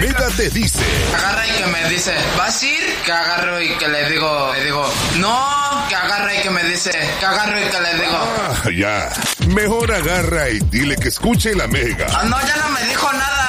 Mega te dice. Agarra y que me dice, ¿vas a ir? Que agarro y que le digo, no, que agarra y que me dice, que agarro y que le digo. Ya. Mejor agarra y dile que escuche la Mega. No, ya no me dijo nada.